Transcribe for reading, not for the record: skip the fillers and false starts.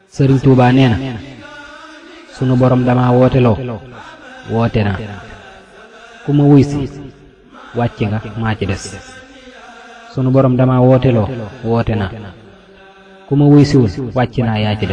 sëriñ Tuubaa nee na sunu borom dama wooteloo woote naa ku ma wuy si wàcc nga maa ci des sunu borom dama wooteloo woote naa ku ma wuy siwul wàcc naa yaa ci des